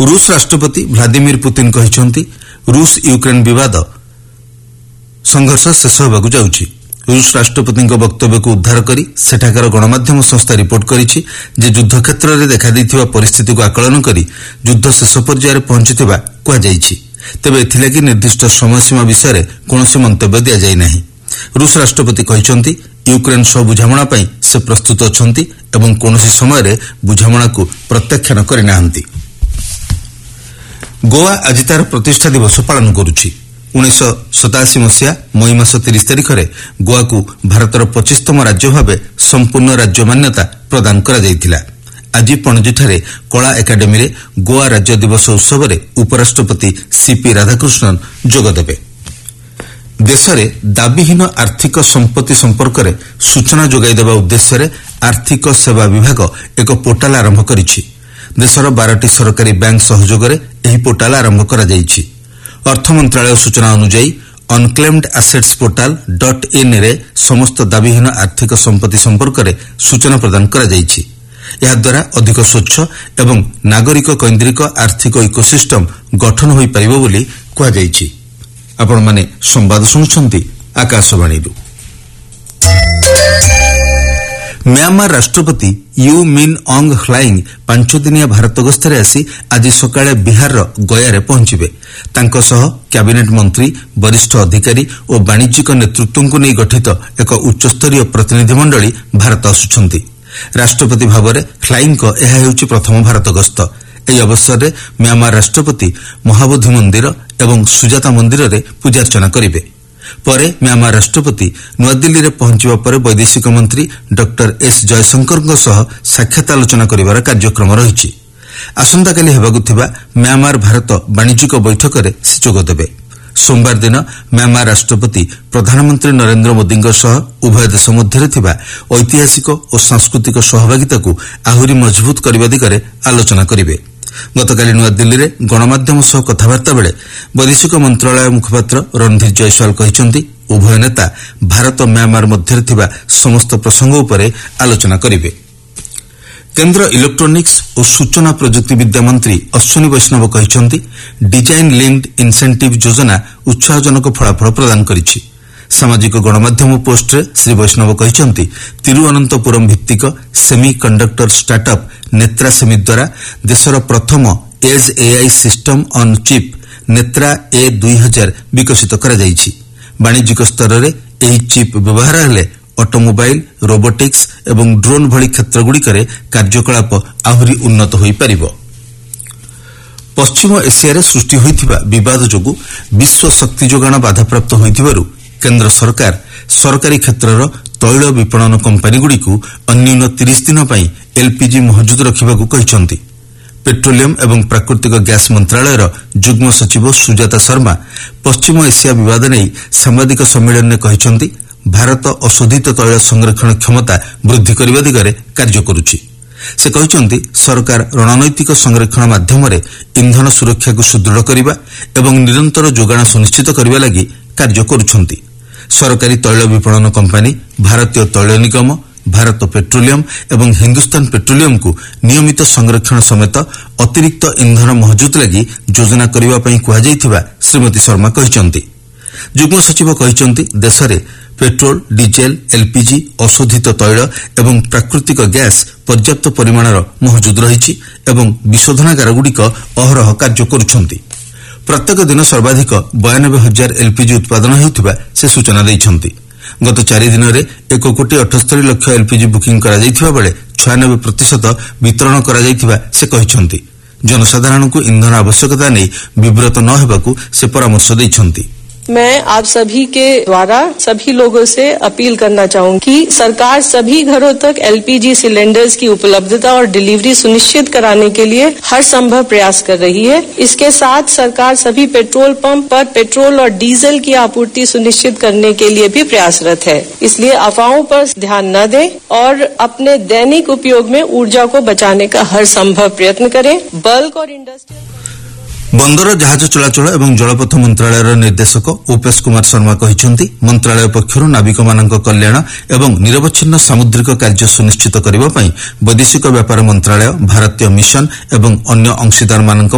रूस राष्ट्रपति Vladimir Putin कहिसंती रूस यूक्रेन विवाद संघर्ष शेष होबाकू जाउछि। रूस राष्ट्रपति वक्तव्य को उद्धार करी सेठाकार गणमाध्यम संस्था रिपोर्ट करिछि जे युद्ध क्षेत्र में देखा दैथिबा परिस्थिति को आकलन करी युद्ध शेष पर्यायर पहुंचिथिबा कुहा जाइछि। तेबे एथिलागि निर्दिष्ट समयसीमा विषय में कौनसी मंतव्य दिया जाय नाही। रूस राष्ट्रपति कहिसंती यूक्रेन सह बुझामणा पई से प्रस्तुत अछंती एवं कौनसी समय रे बुझामणा को प्रत्याख्यान करि नाहंती। गोवा आज तार प्रतिष्ठा दिवस पालन करुछि। 1987 मसीहा मई मास 30 तारिख में गोवा को भारतर 25तम राज्य भाव संपूर्ण राज्य मान्यता प्रदान करा जायतिला। आज पणजीଠାରେ कला एकाडेमी रे गोवा राज्य दिवस उत्सव में उपराष्ट्रपति सीपी राधाकृष्णन जोगदेबे। देश में दाबीहीन आर्थिक संपत्ति संपर्क में सूचना जोगाई देवा उद्देश्य रे आर्थिक सेवा विभाग एक पोर्टाल आरंभ करिछि। देशर 12टी सरकारी बैंक सहयोग में यह पोर्टाल आरंभ करा जायछि। अर्थ मंत्रालय सूचना अनुसार अनक्लेम्ड एसेट्स पोर्टाल .in रे समस्त दाबीहीन आर्थिक संपत्ति संपर्क में सूचना प्रदान करा जायछि। यह द्वारा अधिक स्वच्छ एवं नागरिक केन्द्रिक आर्थिक इकोसिस्टम गठन होई परिबो बोली कुहा जायछि। आपण माने संवाद सुनुछंती आकाशवाणी। म्यांमार राष्ट्रपति यू मिन ऑंग ह्लाइंग 5 दिनिया भारत गस्तरे आसी आज सकाळे बिहार गया पहुंचबे। तांको सह कैबिनेट मंत्री वरिष्ठ अधिकारी और वाणिज्यिक नेतृत्व को नहीं गठित एक उच्चस्तरीय प्रतिनिधि मंडली भारत आसुछंती। राष्ट्रपति भाव में ह्लाइंग को यह हेउछि प्रथम भारत गस्त। एही अवसर में म्यांमार राष्ट्रपति महाबोधि मंदिर एवं सुजाता मंदिर में पूजार्चना करिवे। परे म्यांमार राष्ट्रपति नुआदिल्ली रे पहुंचवा पर वैदेशिक मंत्री डॉक्टर एस जयशंकर सह साक्षात आलोचना करिवार कार्यक्रम रहिछि। आसंताकाली हेबाकु थिबा म्यांमार भारत वाणिज्यिक बैठक में से जोगदेबे। सोमवार दिन म्यांमार राष्ट्रपति प्रधानमंत्री नरेंद्र मोदी सह उभय देश मध्य थिबा ऐतिहासिक और सांस्कृतिक सहभागिता को आहुरी मजबूत करने दिगरे आलोचना करिवे। गतकाली नुआदिल्ली रे गणमाध्यम सह कथबार्ता बेले वैदेशिक मंत्रालय मुखपात्र रणधीर जयसवाल कहिसंती उभय नेता भारत म्यांमार मध्य थिबा समस्त प्रसंग उपरे आलोचना करिवे। केन्द्र इलेक्ट्रोनिक्स और सूचना प्रजुक्ति विद्या मंत्री अश्विनी वैष्णव कहिसंती डिजाइन लिंक्ड इंसेंटिव योजना उत्साहजनक फलाफल प्रदान करिछि। सामाजिक गणमाध्यम पोस्ट रे श्री वैष्णव कहिसंती Thiruvananthapuram भित्तिक semi conductor startup Netra semi द्वारा देशर प्रथम as AI system on chip Netra A2000 विकसित करा जायछि। वाणिज्यिक स्तर रे एही चिप व्यवहार हेले ऑटोमोबाइल रोबोटिक्स एवं ड्रोन भली क्षेत्रगुड़िकरे कार्यकलाप आहुरी उन्नत होई परिबो। पश्चिम एशिया रे सृष्टि होइथिबा विवाद जोगु विश्व शक्ति जोगाण बाधाप्राप्त होइथिबारु केन्द्र सरकार सरकारी क्षेत्रर तैल विपणन कंपनीगुड़िकु अन्यून 30 दिन पई एलपीजी मौजूद रखिबाकू कहिसंती। पेट्रोलियम एवं प्राकृतिक गैस मंत्रालयर जुग्म सचिव सुजाता शर्मा पश्चिम एशिया विवाद नहीं सांबादिक सम्मेलन में कहिसंती भारत अशोधित तैल संरक्षण क्षमता वृद्धि करने दिगरे कार्य करुछि। से कहिसंती सरकार रणनैतिक संरक्षण माध्यम इंधन सुरक्षा को सुदृढ़ करने एवं निरंतर जोगाण सुनिश्चित करने लगी कार्य करुछंती। सरकारी तैल विपणन कंपनी भारतीय तैल निगम भारत पेट्रोलियम एवं हिंदुस्तान पेट्रोलियम को नियमित संरक्षण समेत अतिरिक्त इंधन मौजूद लगी योजना करने पर कहुଯାଇथिबा श्रीमती शर्मा कहिसंती। जुग्म सचिव कहिसंती देश में पेट्रोल डीजेल एलपीजी अशोधित तैल एवं प्राकृतिक गैस पर्याप्त परिमाणर मौजूद रहिछि एवं विशोधनागारगुड़िक अहरह कार्य करुछंती। प्रत्येक दिन सर्वाधिक 92,000 एलपीजी उत्पादन हेउथिबा से सूचना दैछंती। गत 4 दिन में 1,78,00,000 एलपीजी बुकिंग करा जायथिबा बेले 96% वितरण करा जायथिबा से कहिसंती। जनसाधारण को इंधन आवश्यकता नहीं विव्रत न हेबाकू से परामर्श दैछंती। मैं आप सभी के द्वारा सभी लोगों से अपील करना चाहूंगी कि सरकार सभी घरों तक एलपीजी सिलेंडर्स की उपलब्धता और डिलीवरी सुनिश्चित कराने के लिए हर संभव प्रयास कर रही है। इसके साथ सरकार सभी पेट्रोल पंप पर पेट्रोल और डीजल की आपूर्ति सुनिश्चित करने के लिए भी प्रयासरत है। इसलिए अफवाहों पर ध्यान न दें और अपने दैनिक उपयोग में ऊर्जा को बचाने का हर संभव प्रयत्न करें। बल्क और इंडस्ट्रियल बंदर जहाज चलाचल एवं जलपथ मंत्रालयर निर्देशक ओपेश कुमार शर्मा कहिसंती मंत्रालय पक्षरु नाविकमानक कल्याण एवं निरवच्छिन्न सामुद्रिक कार्य सुनिश्चित करबा पई वैदेशिक व्यापार मंत्रालय भारतीय मिशन एवं अन्य अंशीदारमानक